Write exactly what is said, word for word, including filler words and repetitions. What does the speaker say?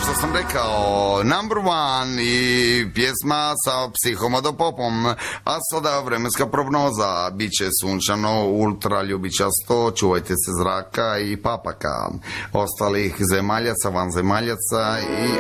što sam rekao, number one i pjesma sa psihomadopopom, a sada vremenska prognoza, bit će sunčano, ultra ljubičasto, čuvajte se zraka i papaka, ostalih zemaljaca, vanzemaljaca i